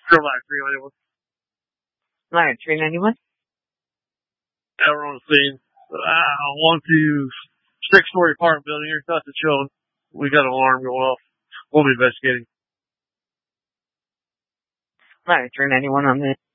Still back 391. Alright, 391. Yeah, we're on the scene. 126-story apartment building here, south of Children. We got an alarm going off. We'll be investigating. Alright, 391 on this.